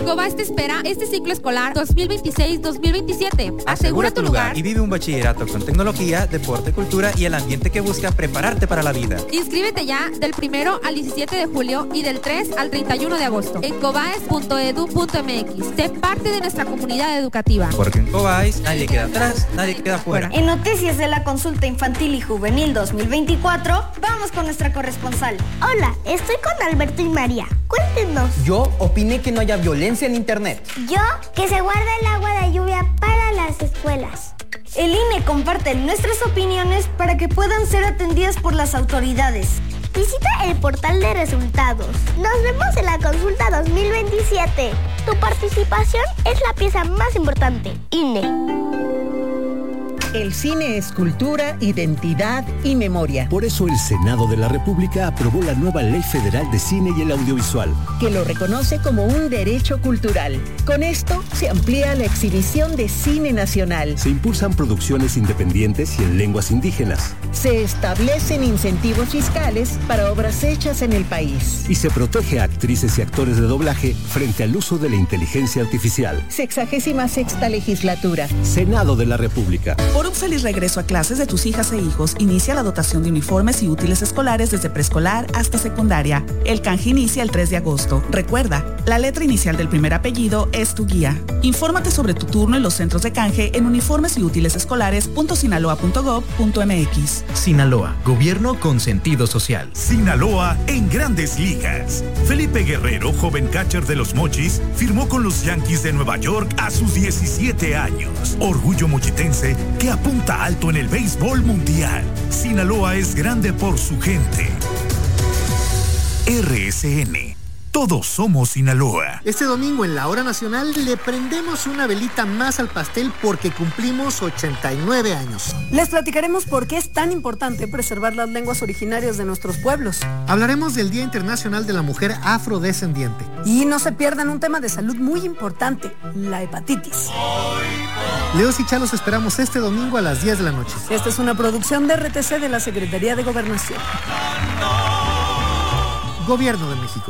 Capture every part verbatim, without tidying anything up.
Cobás te espera este ciclo escolar dos mil veintiséis dos mil veintisiete. Asegura tu lugar y vive un bachillerato con tecnología, deporte, cultura y el ambiente que busca prepararte para la vida. Inscríbete ya del primero al diecisiete de julio y del tres al treinta y uno de agosto en cobaes punto edu punto mx. Sé parte de nuestra comunidad educativa. Porque en Cobáis nadie queda atrás, nadie queda fuera. En noticias de la consulta infantil y juvenil dos mil veinticuatro, vamos con nuestra corresponsal. Hola, estoy con Alberto y María. Cuéntenos. Yo opiné que no haya violencia en internet. Yo, que se guarda el agua de lluvia para las escuelas. El I N E comparte nuestras opiniones para que puedan ser atendidas por las autoridades. Visita el portal de resultados. Nos vemos en la consulta dos mil veintisiete. Tu participación es la pieza más importante. I N E. El cine es cultura, identidad y memoria. Por eso el Senado de la República aprobó la nueva Ley Federal de Cine y el Audiovisual, que lo reconoce como un derecho cultural. Con esto se amplía la exhibición de cine nacional. Se impulsan producciones independientes y en lenguas indígenas. Se establecen incentivos fiscales para obras hechas en el país. Y se protege a actrices y actores de doblaje frente al uso de la inteligencia artificial. Sexagésima sexta legislatura. Senado de la República. Por un feliz regreso a clases de tus hijas e hijos, inicia la dotación de uniformes y útiles escolares desde preescolar hasta secundaria. El canje inicia el tres de agosto. Recuerda, la letra inicial del primer apellido es tu guía. Infórmate sobre tu turno en los centros de canje en uniformes y útiles escolares punto sinaloa punto gob punto mx. Sinaloa, gobierno con sentido social. Sinaloa en Grandes Ligas. Felipe Guerrero, joven catcher de los Mochis, firmó con los Yankees de Nueva York a sus diecisiete años. Orgullo mochitense que apunta alto en el béisbol mundial. Sinaloa es grande por su gente. R S N. Todos somos Sinaloa. Este domingo en la Hora Nacional le prendemos una velita más al pastel porque cumplimos ochenta y nueve años. Les platicaremos por qué es tan importante preservar las lenguas originarias de nuestros pueblos. Hablaremos del Día Internacional de la Mujer Afrodescendiente. Y no se pierdan un tema de salud muy importante, la hepatitis. Leos y Chalos esperamos este domingo a las diez de la noche. Esta es una producción de R T C de la Secretaría de Gobernación. Gobierno de México.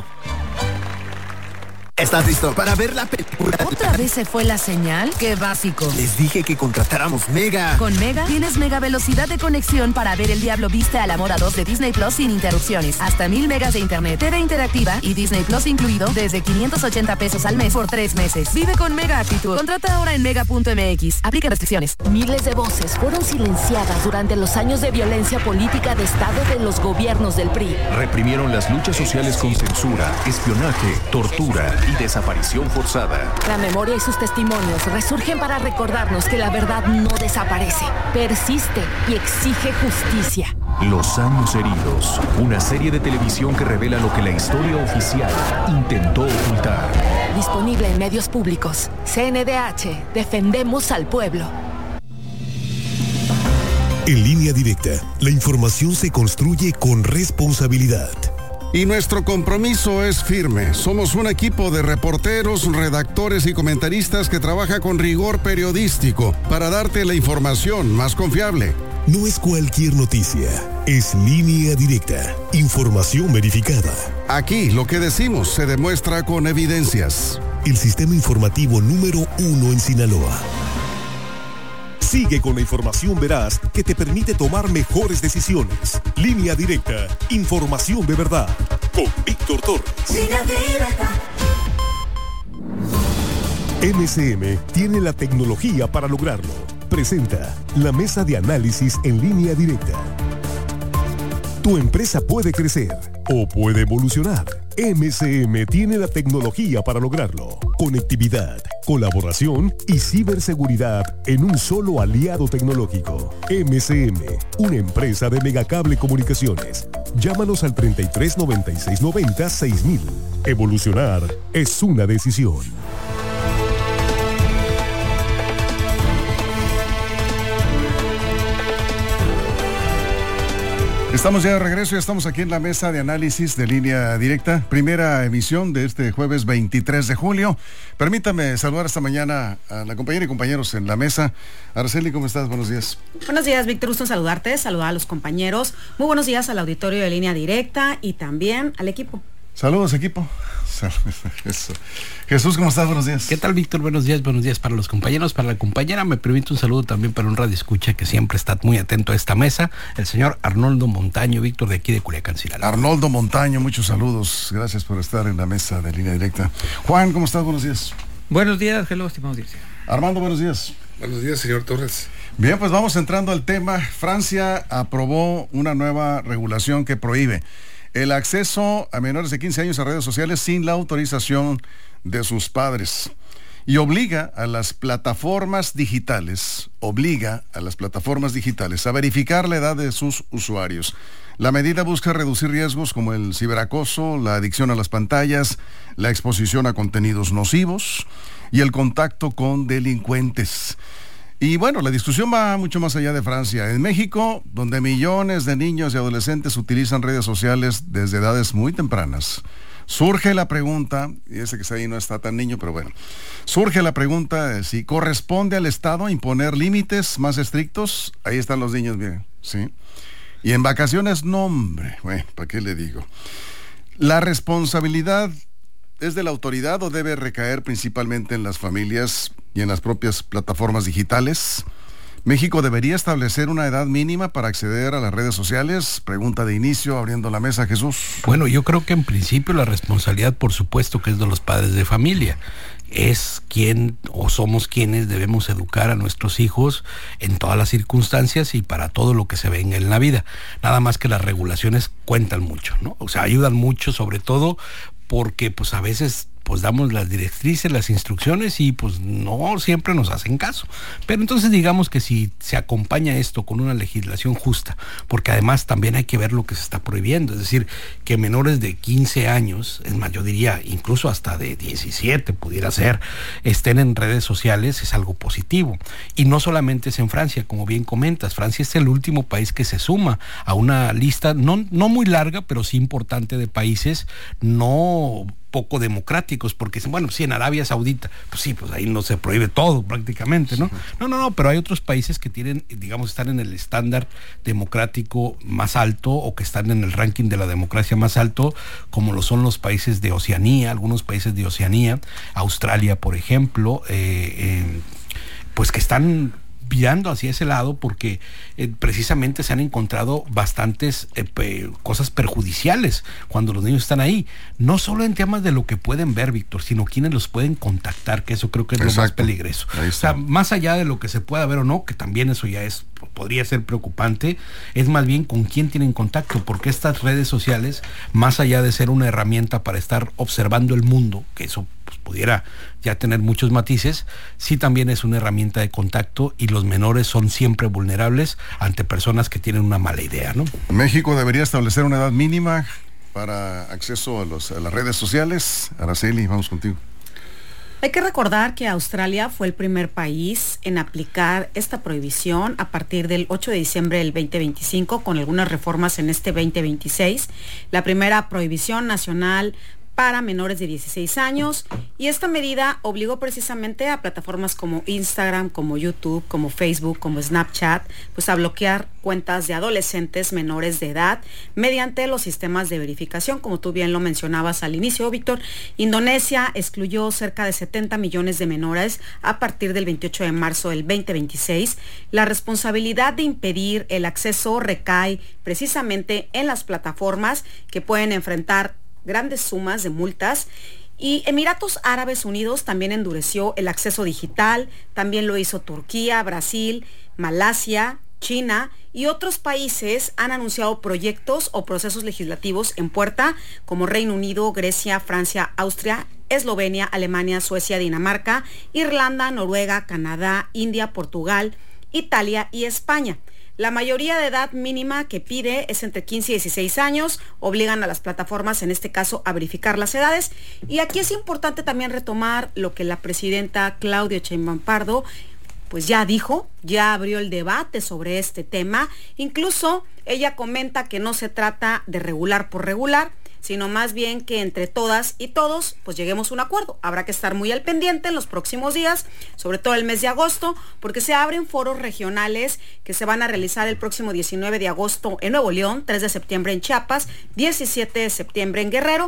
¿Estás listo para ver la película? ¿Otra vez se fue la señal? ¡Qué básico! Les dije que contratáramos Mega. Con Mega tienes mega velocidad de conexión para ver El Diablo Viste a la Moda dos de Disney Plus sin interrupciones. Hasta mil megas de internet, T V interactiva y Disney Plus incluido desde quinientos ochenta pesos al mes por tres meses. Vive con Mega actitud. Contrata ahora en mega punto mx. Aplica restricciones. Miles de voces fueron silenciadas durante los años de violencia política de Estado de los gobiernos del P R I. Reprimieron las luchas sociales con censura, espionaje, tortura y desaparición forzada. La memoria y sus testimonios resurgen para recordarnos que la verdad no desaparece, persiste y exige justicia. Los años heridos, una serie de televisión que revela lo que la historia oficial intentó ocultar. Disponible en medios públicos. C N D H, defendemos al pueblo. En Línea Directa, la información se construye con responsabilidad. Y nuestro compromiso es firme. Somos un equipo de reporteros, redactores y comentaristas que trabaja con rigor periodístico para darte la información más confiable. No es cualquier noticia, es Línea Directa, información verificada. Aquí lo que decimos se demuestra con evidencias. El sistema informativo número uno en Sinaloa. Sigue con la información veraz que te permite tomar mejores decisiones. Línea Directa, información de verdad. Con Víctor Torres. Línea Directa. M C M tiene la tecnología para lograrlo. Presenta la mesa de análisis en Línea Directa. Tu empresa puede crecer o puede evolucionar. M C M tiene la tecnología para lograrlo. Conectividad, colaboración y ciberseguridad en un solo aliado tecnológico. M C M, una empresa de Megacable Comunicaciones. Llámanos al treinta y tres noventa y seis noventa seis mil. Evolucionar es una decisión. Estamos ya de regreso y estamos aquí en la mesa de análisis de Línea Directa, primera emisión de este jueves veintitrés de julio. Permítame saludar esta mañana a la compañera y compañeros en la mesa. Araceli, ¿cómo estás? Buenos días. Buenos días, Víctor, gusto en saludarte, saludar a los compañeros. Muy buenos días al auditorio de Línea Directa y también al equipo. Saludos, equipo. Eso. Jesús, ¿cómo estás? Buenos días. ¿Qué tal, Víctor? Buenos días, buenos días para los compañeros, para la compañera. Me permite un saludo también para un radioescucha que siempre está muy atento a esta mesa, el señor Arnoldo Montaño, Víctor, de aquí de Culiacán, Sinaloa. Arnoldo Montaño, muchos saludos. Gracias por estar en la mesa de Línea Directa. Juan, ¿cómo estás? Buenos días. Buenos días, hello, estimados días. Armando, buenos días. Buenos días, señor Torres. Bien, pues vamos entrando al tema. Francia aprobó una nueva regulación que prohíbe el acceso a menores de quince años a redes sociales sin la autorización de sus padres y obliga a las plataformas digitales, obliga a las plataformas digitales a verificar la edad de sus usuarios. La medida busca reducir riesgos como el ciberacoso, la adicción a las pantallas, la exposición a contenidos nocivos y el contacto con delincuentes. Y bueno, la discusión va mucho más allá de Francia. En México, donde millones de niños y adolescentes utilizan redes sociales desde edades muy tempranas, surge la pregunta, y ese que está ahí no está tan niño, pero bueno, surge la pregunta de si corresponde al Estado imponer límites más estrictos. Ahí están los niños, bien, ¿sí? Y en vacaciones, no, hombre, bueno, ¿para qué le digo? La responsabilidad ¿es de la autoridad o debe recaer principalmente en las familias y en las propias plataformas digitales? ¿México debería establecer una edad mínima para acceder a las redes sociales? Pregunta de inicio, abriendo la mesa, Jesús. Bueno, yo creo que en principio la responsabilidad, por supuesto, que es de los padres de familia. Es quien o somos quienes debemos educar a nuestros hijos en todas las circunstancias y para todo lo que se venga en la vida. Nada más que las regulaciones cuentan mucho, ¿no? O sea, ayudan mucho, sobre todo porque pues a veces pues damos las directrices, las instrucciones y pues no siempre nos hacen caso. Pero entonces digamos que si se acompaña esto con una legislación justa, porque además también hay que ver lo que se está prohibiendo, es decir, que menores de quince años, es más, yo diría incluso hasta de diecisiete pudiera ser, estén en redes sociales, es algo positivo. Y no solamente es en Francia, como bien comentas, Francia es el último país que se suma a una lista no, no muy larga, pero sí importante de países no poco democráticos, porque bueno, sí, en Arabia Saudita, pues sí, pues ahí no se prohíbe todo prácticamente, ¿no? No, no, no, pero hay otros países que tienen, digamos, están en el estándar democrático más alto o que están en el ranking de la democracia más alto, como lo son los países de Oceanía, algunos países de Oceanía, Australia, por ejemplo, eh, eh, pues que están virando hacia ese lado porque eh, precisamente se han encontrado bastantes eh, pe- cosas perjudiciales cuando los niños están ahí, no solo en temas de lo que pueden ver, Víctor, sino quienes los pueden contactar, que eso creo que es Exacto. lo más peligroso. O sea, más allá de lo que se pueda ver o no, que también eso ya es podría ser preocupante, es más bien con quién tienen contacto, porque estas redes sociales, más allá de ser una herramienta para estar observando el mundo, que eso pues, pudiera ya tener muchos matices, sí también es una herramienta de contacto y los menores son siempre vulnerables ante personas que tienen una mala idea, ¿no? México debería establecer una edad mínima para acceso a, los, a las redes sociales. Araceli, vamos contigo. Hay que recordar que Australia fue el primer país en aplicar esta prohibición a partir del ocho de diciembre del veinte veinticinco, con algunas reformas en este veinte veintiséis. La primera prohibición nacional para menores de dieciséis años, y esta medida obligó precisamente a plataformas como Instagram, como YouTube, como Facebook, como Snapchat, pues a bloquear cuentas de adolescentes menores de edad mediante los sistemas de verificación, como tú bien lo mencionabas al inicio, Víctor. Indonesia excluyó cerca de setenta millones de menores a partir del veintiocho de marzo del veinte veintiséis. La responsabilidad de impedir el acceso recae precisamente en las plataformas, que pueden enfrentar grandes sumas de multas. Y Emiratos Árabes Unidos también endureció el acceso digital, también lo hizo Turquía, Brasil, Malasia, China y otros países han anunciado proyectos o procesos legislativos en puerta, como Reino Unido, Grecia, Francia, Austria, Eslovenia, Alemania, Suecia, Dinamarca, Irlanda, Noruega, Canadá, India, Portugal, Italia y España. La mayoría de edad mínima que pide es entre quince y dieciséis años, obligan a las plataformas en este caso a verificar las edades. Y aquí es importante también retomar lo que la presidenta Claudia Sheinbaum Pardo pues ya dijo, ya abrió el debate sobre este tema. Incluso ella comenta que no se trata de regular por regular, sino más bien que entre todas y todos pues lleguemos a un acuerdo. Habrá que estar muy al pendiente en los próximos días, sobre todo el mes de agosto, porque se abren foros regionales que se van a realizar el próximo diecinueve de agosto en Nuevo León, tres de septiembre en Chiapas, diecisiete de septiembre en Guerrero.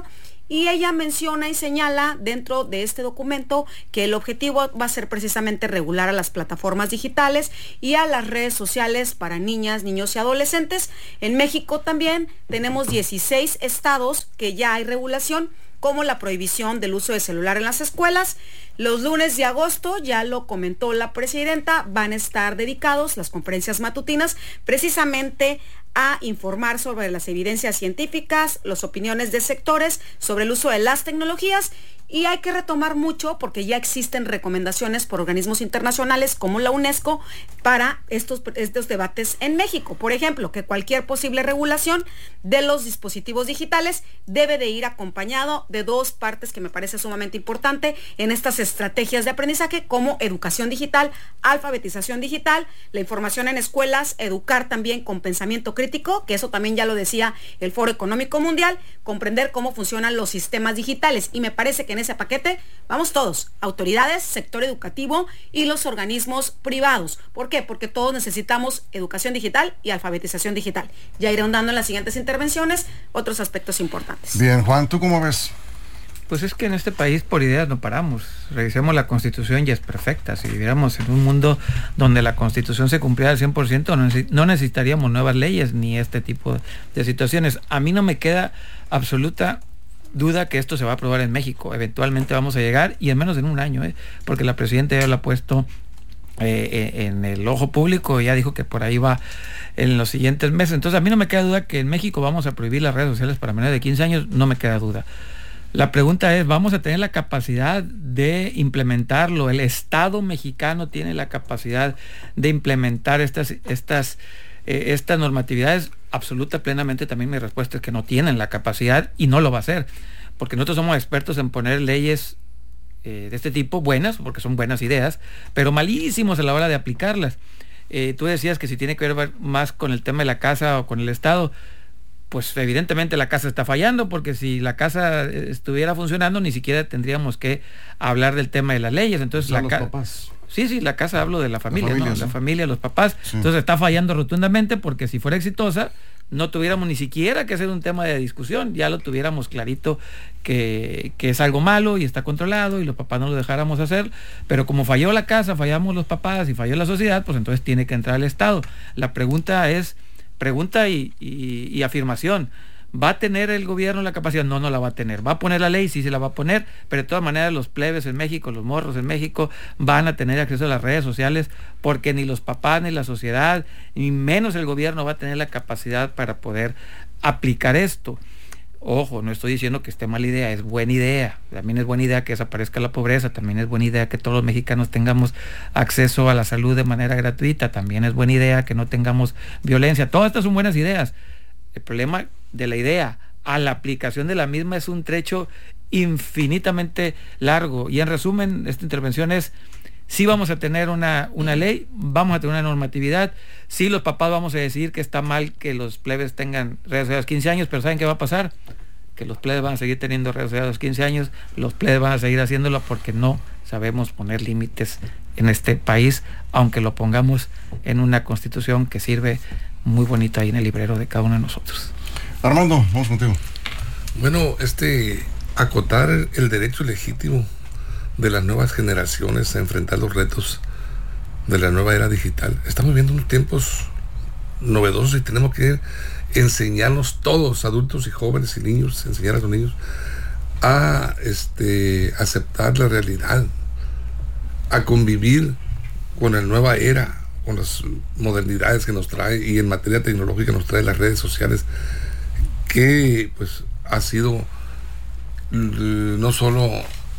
Y ella menciona y señala dentro de este documento que el objetivo va a ser precisamente regular a las plataformas digitales y a las redes sociales para niñas, niños y adolescentes. En México también tenemos dieciséis estados que ya hay regulación, como la prohibición del uso de celular en las escuelas. Los lunes de agosto, ya lo comentó la presidenta, van a estar dedicados las conferencias matutinas precisamente a informar sobre las evidencias científicas, las opiniones de sectores sobre el uso de las tecnologías. Y hay que retomar mucho porque ya existen recomendaciones por organismos internacionales como la UNESCO para estos, estos debates en México. Por ejemplo, que cualquier posible regulación de los dispositivos digitales debe de ir acompañado de dos partes que me parece sumamente importante en estas estrategias de aprendizaje, como educación digital, alfabetización digital, la información en escuelas, educar también con pensamiento crítico, que eso también ya lo decía el Foro Económico Mundial, comprender cómo funcionan los sistemas digitales. Y me parece que en ese paquete vamos todos, autoridades, sector educativo y los organismos privados. ¿Por qué? Porque todos necesitamos educación digital y alfabetización digital. Ya iré ahondando en las siguientes intervenciones otros aspectos importantes. Bien, Juan, ¿tú cómo ves? Pues es que en este país por ideas no paramos. Revisemos la Constitución y es perfecta. Si viviéramos en un mundo donde la Constitución se cumpliera al cien por ciento, no necesitaríamos nuevas leyes ni este tipo de situaciones. A mí no me queda absoluta duda que esto se va a aprobar en México. Eventualmente vamos a llegar, y en menos de un año, ¿eh? porque la presidenta ya lo ha puesto eh, en el ojo público, ya dijo que por ahí va en los siguientes meses. Entonces a mí no me queda duda que en México vamos a prohibir las redes sociales para menores de quince años, no me queda duda. La pregunta es, ¿vamos a tener la capacidad de implementarlo? ¿El Estado mexicano tiene la capacidad de implementar estas, estas, eh, estas normatividades? Absoluta, plenamente, también mi respuesta es que no tienen la capacidad y no lo va a hacer, porque nosotros somos expertos en poner leyes eh, de este tipo, buenas, porque son buenas ideas, pero malísimos a la hora de aplicarlas. Eh, tú decías que si tiene que ver más con el tema de la casa o con el Estado, pues evidentemente la casa está fallando, porque si la casa estuviera funcionando ni siquiera tendríamos que hablar del tema de las leyes. Entonces la casa... Sí, sí, la casa, hablo de la familia, la familia, ¿no? ¿no? La familia, los papás. Sí. Entonces está fallando rotundamente, porque si fuera exitosa, no tuviéramos ni siquiera que hacer un tema de discusión, ya lo tuviéramos clarito que, que es algo malo y está controlado y los papás no lo dejáramos hacer, pero como falló la casa, fallamos los papás y falló la sociedad, pues entonces tiene que entrar el Estado. La pregunta es, pregunta y, y, y afirmación. ¿Va a tener el gobierno la capacidad? No, no la va a tener. ¿Va a poner la ley? Sí, se la va a poner, pero de todas maneras los plebes en México, los morros en México, van a tener acceso a las redes sociales, porque ni los papás, ni la sociedad, ni menos el gobierno va a tener la capacidad para poder aplicar esto. Ojo, no estoy diciendo que esté mala idea, es buena idea. También es buena idea que desaparezca la pobreza, también es buena idea que todos los mexicanos tengamos acceso a la salud de manera gratuita, también es buena idea que no tengamos violencia. Todas estas son buenas ideas. El problema de la idea a la aplicación de la misma es un trecho infinitamente largo. Y en resumen, esta intervención es: sí vamos a tener una, una ley, vamos a tener una normatividad, sí los papás vamos a decir que está mal que los plebes tengan redes sociales a los quince años, pero ¿saben qué va a pasar? Que los plebes van a seguir teniendo redes sociales a los quince años, los plebes van a seguir haciéndolo porque no sabemos poner límites en este país, aunque lo pongamos en una constitución que sirve muy bonita ahí en el librero de cada uno de nosotros. Armando, vamos contigo. Bueno, este, acotar el derecho legítimo de las nuevas generaciones a enfrentar los retos de la nueva era digital. Estamos viviendo unos tiempos novedosos y tenemos que enseñarnos todos, adultos y jóvenes y niños, enseñar a los niños a este, aceptar la realidad, a convivir con la nueva era, con las modernidades que nos trae, y en materia tecnológica nos trae las redes sociales, que pues ha sido no solo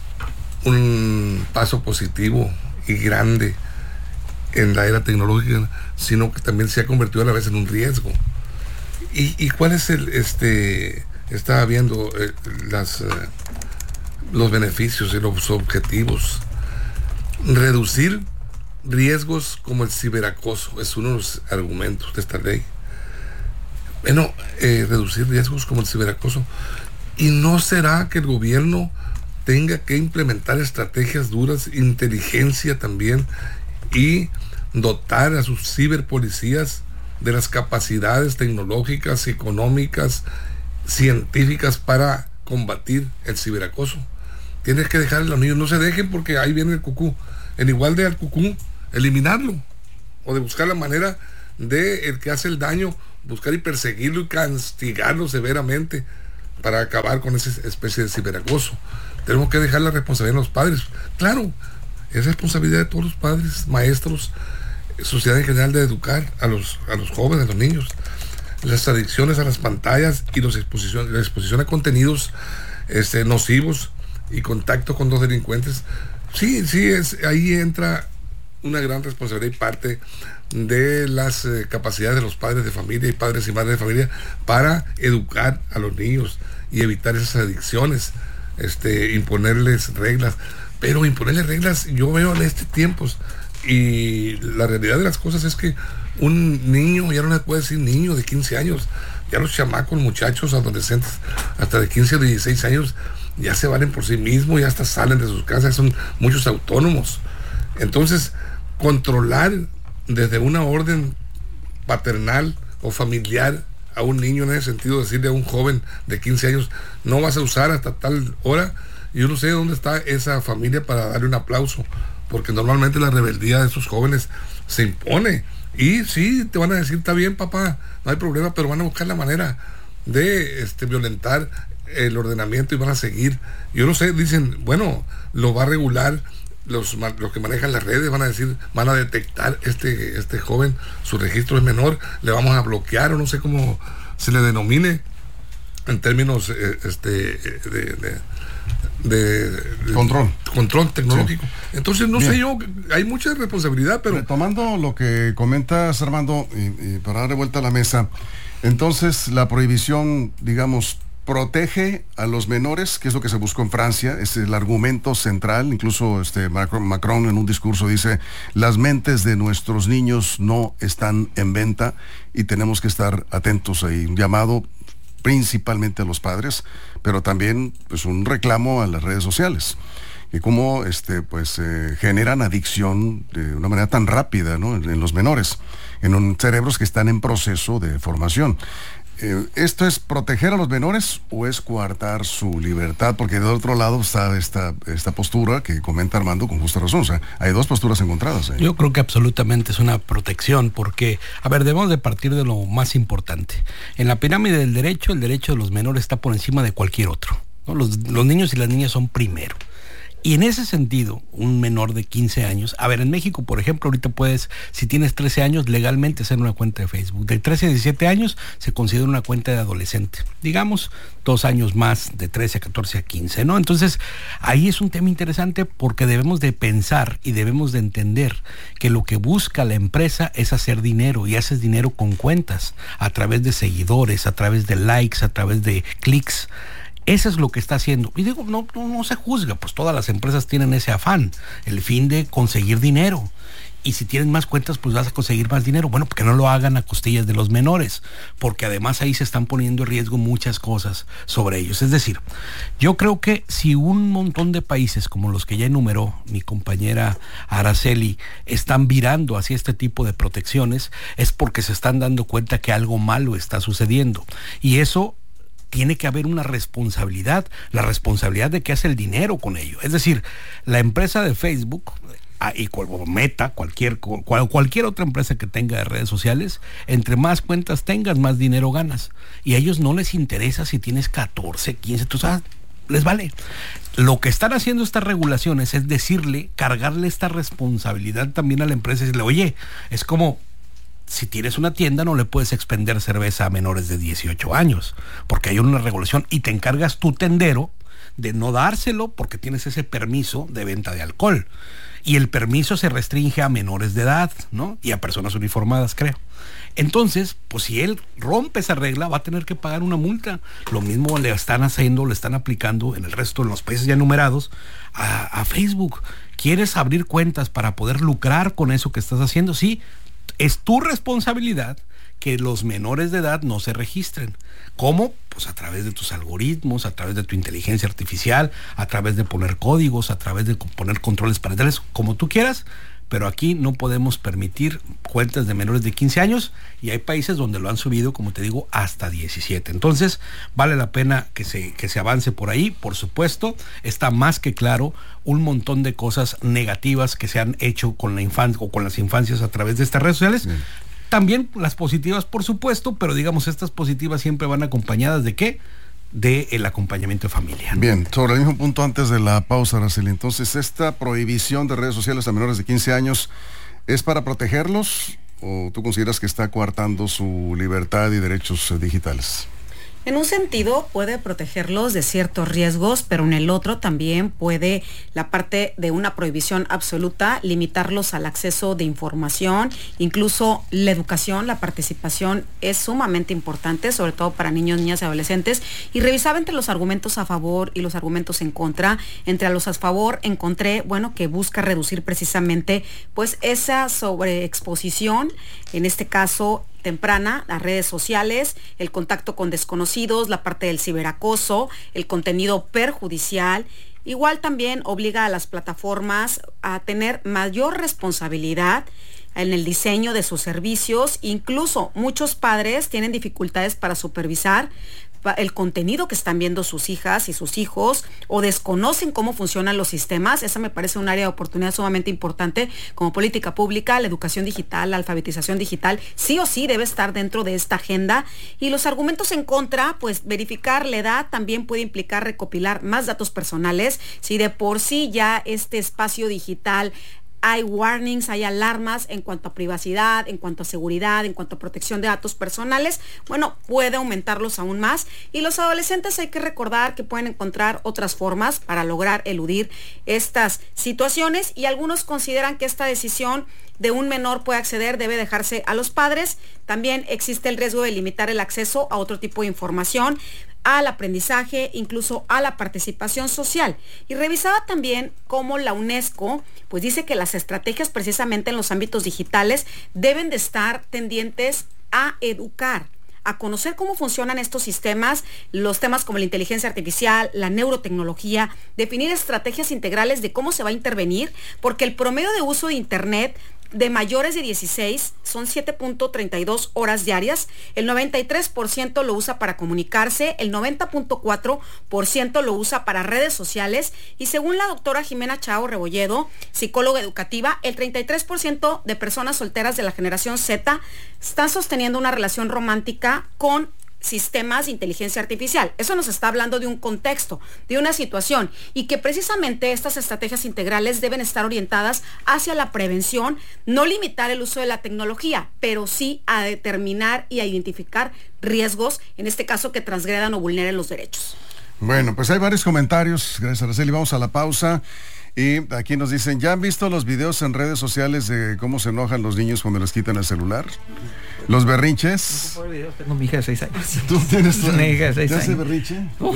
un paso positivo y grande en la era tecnológica, sino que también se ha convertido a la vez en un riesgo. ¿Y, y cuál es el, este, estaba viendo eh, las, eh, los beneficios y los objetivos? Reducir riesgos como el ciberacoso es uno de los argumentos de esta ley. Bueno, eh, reducir riesgos como el ciberacoso. ¿Y no será que el gobierno tenga que implementar estrategias duras, inteligencia también, y dotar a sus ciberpolicías de las capacidades tecnológicas, económicas, científicas para combatir el ciberacoso. Tienes que dejar a los niños, no se dejen porque ahí viene el cucú. En igual de al cucú, eliminarlo. O de buscar la manera de el que hace el daño, buscar y perseguirlo y castigarlo severamente para acabar con esa especie de ciberacoso. Tenemos que dejar la responsabilidad a los padres. Claro, es responsabilidad de todos los padres, maestros, sociedad en general, de educar a los, a los jóvenes, a los niños. Las adicciones a las pantallas y los exposición, la exposición a contenidos este, nocivos y contacto con los delincuentes, sí, sí, es, ahí entra una gran responsabilidad y parte de las eh, capacidades de los padres de familia y padres y madres de familia para educar a los niños y evitar esas adicciones, este, imponerles reglas. Pero imponerles reglas, yo veo en estos tiempos, y la realidad de las cosas es que un niño, ya no le puede decir niño de quince años, ya los chamacos, muchachos, adolescentes, hasta de quince o dieciséis años, ya se valen por sí mismos, ya hasta salen de sus casas, son muchos autónomos. Entonces, controlar desde una orden paternal o familiar a un niño, en ese sentido, decirle a un joven de quince años, no vas a usar hasta tal hora, yo no sé dónde está esa familia para darle un aplauso, porque normalmente la rebeldía de esos jóvenes se impone. Y sí, te van a decir, está bien, papá, no hay problema, pero van a buscar la manera de este, violentar el ordenamiento y van a seguir. Yo no sé, dicen, bueno, lo va a regular los, los que manejan las redes, van a decir, van a detectar este, este joven, su registro es menor, le vamos a bloquear, o no sé cómo se le denomine en términos eh, este, de, de De, de control control tecnológico. Sí. Entonces no Bien. sé yo, hay mucha responsabilidad, pero retomando lo que comentas, Armando, y, y para darle vuelta a la mesa, entonces la prohibición, digamos, protege a los menores, que es lo que se buscó en Francia, es el argumento central. Incluso este Macron, Macron en un discurso dice, las mentes de nuestros niños no están en venta y tenemos que estar atentos ahí. Un llamado principalmente a los padres, pero también pues un reclamo a las redes sociales, y cómo este, pues, eh, generan adicción de una manera tan rápida, ¿no? en, en los menores, en un, cerebros que están en proceso de formación. Eh, ¿Esto es proteger a los menores o es coartar su libertad? Porque de otro lado está esta, esta postura que comenta Armando con justa razón. O sea, hay dos posturas encontradas. ¿eh? Yo creo que absolutamente es una protección, porque, a ver, debemos de partir de lo más importante. En la pirámide del derecho, el derecho de los menores está por encima de cualquier otro, ¿no? Los, los niños y las niñas son primero. Y en ese sentido, un menor de quince años, a ver, en México, por ejemplo, ahorita puedes, si tienes trece años, legalmente hacer una cuenta de Facebook. De trece a diecisiete años se considera una cuenta de adolescente. Digamos, dos años más, de trece a catorce a quince, ¿no? Entonces, ahí es un tema interesante porque debemos de pensar y debemos de entender que lo que busca la empresa es hacer dinero, y haces dinero con cuentas, a través de seguidores, a través de likes, a través de clics. Eso es lo que está haciendo. Y digo, no, no, no se juzga, pues todas las empresas tienen ese afán, el fin de conseguir dinero. Y si tienes más cuentas, pues vas a conseguir más dinero. Bueno, porque no lo hagan a costillas de los menores, porque además ahí se están poniendo en riesgo muchas cosas sobre ellos. Es decir, yo creo que si un montón de países como los que ya enumeró mi compañera Araceli están virando hacia este tipo de protecciones, es porque se están dando cuenta que algo malo está sucediendo. Y eso tiene que haber una responsabilidad, la responsabilidad de qué hace el dinero con ello. Es decir, la empresa de Facebook y Meta, cualquier, cual, cualquier otra empresa que tenga de redes sociales, entre más cuentas tengas, más dinero ganas. Y a ellos no les interesa si tienes catorce, quince, tú sabes, les vale. Lo que están haciendo estas regulaciones es decirle, cargarle esta responsabilidad también a la empresa y decirle, oye, es como si tienes una tienda, no le puedes expender cerveza a menores de dieciocho años, porque hay una regulación, y te encargas tu tendero de no dárselo porque tienes ese permiso de venta de alcohol. Y el permiso se restringe a menores de edad, ¿no? Y a personas uniformadas, creo. Entonces, pues si él rompe esa regla, va a tener que pagar una multa. Lo mismo le están haciendo, le están aplicando en el resto de los países ya enumerados a, a Facebook. ¿Quieres abrir cuentas para poder lucrar con eso que estás haciendo? Sí, es tu responsabilidad que los menores de edad no se registren. ¿Cómo? Pues a través de tus algoritmos, a través de tu inteligencia artificial, a través de poner códigos, a través de poner controles parentales, como tú quieras, pero aquí no podemos permitir cuentas de menores de quince años y hay países donde lo han subido, como te digo, hasta diecisiete. Entonces, vale la pena que se, que se avance por ahí, por supuesto. Está más que claro un montón de cosas negativas que se han hecho con la infancia o con las infancias a través de estas redes sociales. Sí. También las positivas, por supuesto, pero digamos, estas positivas siempre van acompañadas de ¿qué? De el acompañamiento de familia. Bien, sobre el mismo punto antes de la pausa, Araceli. Entonces, ¿esta prohibición de redes sociales a menores de quince años es para protegerlos o tú consideras que está coartando su libertad y derechos eh, digitales? En un sentido puede protegerlos de ciertos riesgos, pero en el otro también puede, la parte de una prohibición absoluta, limitarlos al acceso de información, incluso la educación, la participación es sumamente importante, sobre todo para niños, niñas y adolescentes. Y revisaba entre los argumentos a favor y los argumentos en contra. Entre los a favor encontré, bueno, que busca reducir precisamente pues esa sobreexposición, en este caso temprana, las redes sociales, el contacto con desconocidos, la parte del ciberacoso, el contenido perjudicial. Igual también obliga a las plataformas a tener mayor responsabilidad en el diseño de sus servicios. Incluso muchos padres tienen dificultades para supervisar el contenido que están viendo sus hijas y sus hijos, o desconocen cómo funcionan los sistemas. Esa me parece un área de oportunidad sumamente importante como política pública. La educación digital, la alfabetización digital, sí o sí debe estar dentro de esta agenda. Y los argumentos en contra, pues verificar la edad también puede implicar recopilar más datos personales. Si de por sí ya este espacio digital hay warnings, hay alarmas en cuanto a privacidad, en cuanto a seguridad, en cuanto a protección de datos personales, bueno, puede aumentarlos aún más. Y los adolescentes hay que recordar que pueden encontrar otras formas para lograr eludir estas situaciones, y algunos consideran que esta decisión de un menor puede acceder debe dejarse a los padres. También existe el riesgo de limitar el acceso a otro tipo de información, al aprendizaje, incluso a la participación social. Y revisaba también cómo la UNESCO pues dice que las estrategias precisamente en los ámbitos digitales deben de estar tendientes a educar, a conocer cómo funcionan estos sistemas, los temas como la inteligencia artificial, la neurotecnología, definir estrategias integrales de cómo se va a intervenir, porque el promedio de uso de Internet de mayores de dieciséis son siete punto treinta y dos horas diarias, el noventa y tres por ciento lo usa para comunicarse, el noventa punto cuatro por ciento lo usa para redes sociales, y según la doctora Jimena Chao Rebolledo, psicóloga educativa, el treinta y tres por ciento de personas solteras de la generación Z están sosteniendo una relación romántica con sistemas de inteligencia artificial. Eso nos está hablando de un contexto, de una situación, y que precisamente estas estrategias integrales deben estar orientadas hacia la prevención, no limitar el uso de la tecnología, pero sí a determinar y a identificar riesgos, en este caso que transgredan o vulneren los derechos. Bueno, pues hay varios comentarios. Gracias, Araceli. Vamos a la pausa. Y aquí nos dicen, ¿ya han visto los videos en redes sociales de cómo se enojan los niños cuando les quitan el celular? Los berrinches. No, videos, tengo mi hija de seis años. ¿Tú tienes una hija de seis ¿Ya años? hace berrinche? Uh.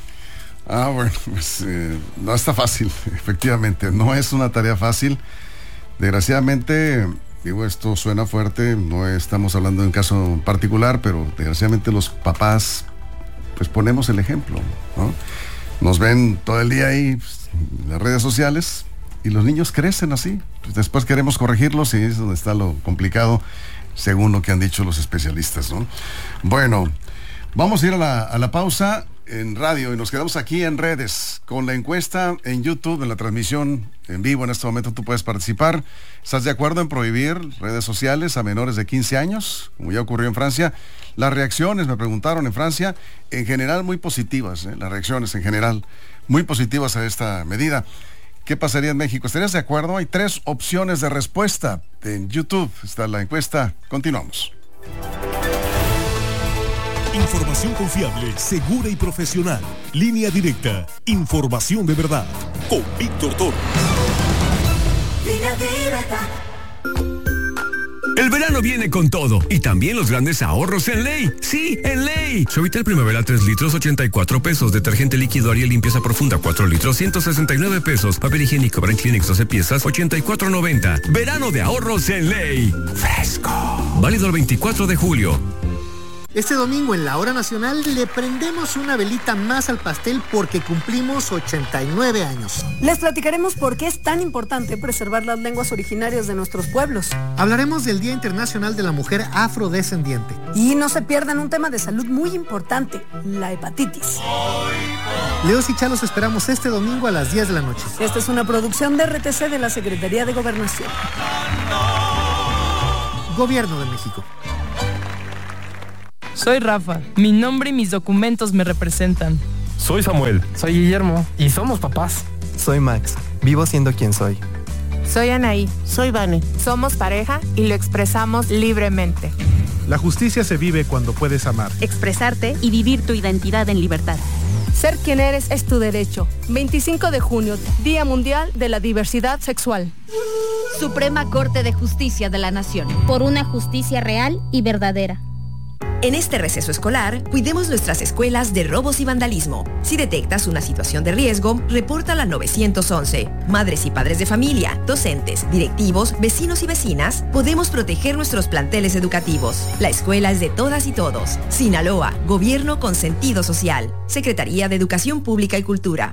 Ah, bueno, pues eh, no está fácil, efectivamente. No es una tarea fácil. Desgraciadamente, digo, esto suena fuerte, no estamos hablando de un caso particular, pero desgraciadamente los papás, pues ponemos el ejemplo, ¿no? Nos ven todo el día ahí en las redes sociales y los niños crecen así. Pues después queremos corregirlos y es donde está lo complicado, según lo que han dicho los especialistas, ¿no? Bueno, vamos a ir a la, a la pausa en radio y nos quedamos aquí en redes con la encuesta en YouTube, en la transmisión en vivo. En este momento tú puedes participar. ¿Estás de acuerdo en prohibir redes sociales a menores de quince años, como ya ocurrió en Francia? Las reacciones, me preguntaron, en Francia, en general muy positivas, ¿eh? Las reacciones en general muy positivas a esta medida. ¿Qué pasaría en México? ¿Estarías de acuerdo? Hay tres opciones de respuesta en YouTube. Está la encuesta. Continuamos. Información confiable, segura y profesional. Línea directa. Información de verdad. Con Víctor Toro. Línea directa. El verano viene con todo y también los grandes ahorros en Ley. Sí, en Ley. Suavitel Primavera tres litros, ochenta y cuatro pesos. Detergente líquido Ariel limpieza profunda cuatro litros, ciento sesenta y nueve pesos. Papel higiénico Brand Kleenex doce piezas, ochenta y cuatro noventa. Verano de ahorros en Ley. Fresco. Válido el veinticuatro de julio. Este domingo en la Hora Nacional le prendemos una velita más al pastel porque cumplimos ochenta y nueve años. Les platicaremos por qué es tan importante preservar las lenguas originarias de nuestros pueblos. Hablaremos del Día Internacional de la Mujer Afrodescendiente. Y no se pierdan un tema de salud muy importante, la hepatitis. Leos y Chalos esperamos este domingo a las diez de la noche. Esta es una producción de R T C de la Secretaría de Gobernación. Gobierno de México. Soy Rafa. Mi nombre y mis documentos me representan. Soy Samuel. Soy Guillermo. Y somos papás. Soy Max. Vivo siendo quien soy. Soy Anaí. Soy Vane. Somos pareja y lo expresamos libremente. La justicia se vive cuando puedes amar, expresarte y vivir tu identidad en libertad. Ser quien eres es tu derecho. veinticinco de junio, Día Mundial de la Diversidad Sexual. Suprema Corte de Justicia de la Nación. Por una justicia real y verdadera. En este receso escolar, cuidemos nuestras escuelas de robos y vandalismo. Si detectas una situación de riesgo, repórtala al nueve once. Madres y padres de familia, docentes, directivos, vecinos y vecinas, podemos proteger nuestros planteles educativos. La escuela es de todas y todos. Sinaloa, Gobierno con sentido social. Secretaría de Educación Pública y Cultura.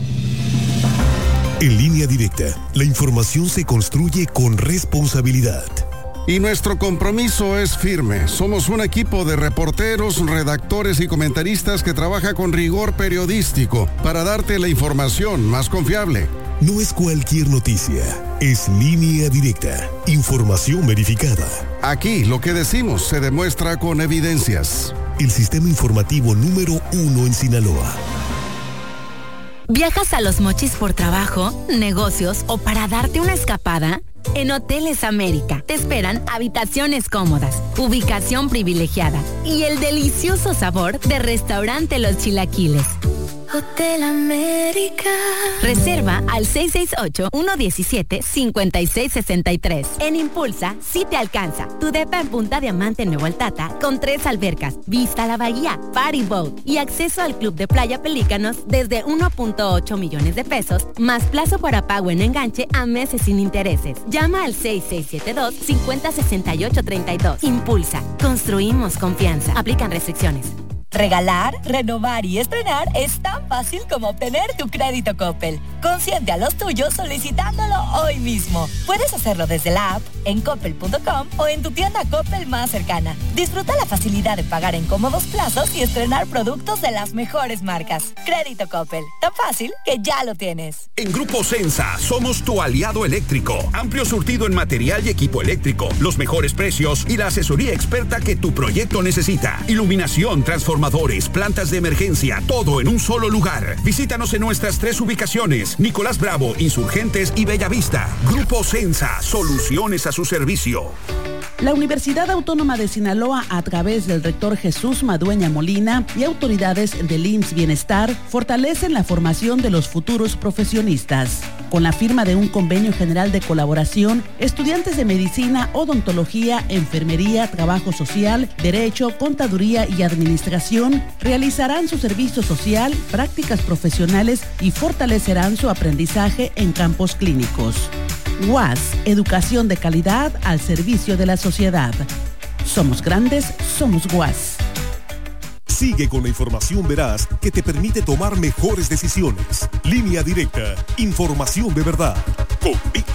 En Línea Directa, la información se construye con responsabilidad. Y nuestro compromiso es firme. Somos un equipo de reporteros, redactores y comentaristas que trabaja con rigor periodístico para darte la información más confiable. No es cualquier noticia, es Línea Directa, información verificada. Aquí lo que decimos se demuestra con evidencias. El sistema informativo número uno en Sinaloa. ¿Viajas a Los Mochis por trabajo, negocios o para darte una escapada? En Hoteles América te esperan habitaciones cómodas, ubicación privilegiada y el delicioso sabor de Restaurante Los Chilaquiles. Hotel América. Reserva al seis seis ocho, uno uno siete, cinco seis seis tres. En Impulsa, sí te alcanza. Tu depa en Punta Diamante, Nuevo Altata, con tres albercas, vista a la bahía, party boat y acceso al club de Playa Pelícanos desde uno punto ocho millones de pesos, más plazo para pago en enganche a meses sin intereses. Llama al seis seis siete dos, cinco cero seis ocho tres dos. Impulsa. Construimos confianza. Aplican restricciones. Regalar, renovar y estrenar es tan fácil como obtener tu crédito Coppel. Consiente a los tuyos solicitándolo hoy mismo. Puedes hacerlo desde la app, en coppel punto com o en tu tienda Coppel más cercana. Disfruta la facilidad de pagar en cómodos plazos y estrenar productos de las mejores marcas. Crédito Coppel, tan fácil que ya lo tienes. En Grupo Sensa somos tu aliado eléctrico. Amplio surtido en material y equipo eléctrico, los mejores precios y la asesoría experta que tu proyecto necesita. Iluminación, transformadores, plantas de emergencia, todo en un solo lugar. Visítanos en nuestras tres ubicaciones: Nicolás Bravo, Insurgentes y Bellavista. Grupo Sensa, soluciones a su servicio. La Universidad Autónoma de Sinaloa, a través del rector Jesús Madueña Molina y autoridades del I M S S Bienestar, fortalecen la formación de los futuros profesionistas. Con la firma de un convenio general de colaboración, estudiantes de medicina, odontología, enfermería, trabajo social, derecho, contaduría y administración realizarán su servicio social, prácticas profesionales y fortalecerán su aprendizaje en campos clínicos. U A S, educación de calidad al servicio de la sociedad. Somos grandes, somos U A S. Sigue con la información veraz que te permite tomar mejores decisiones. Línea Directa, información de verdad. Con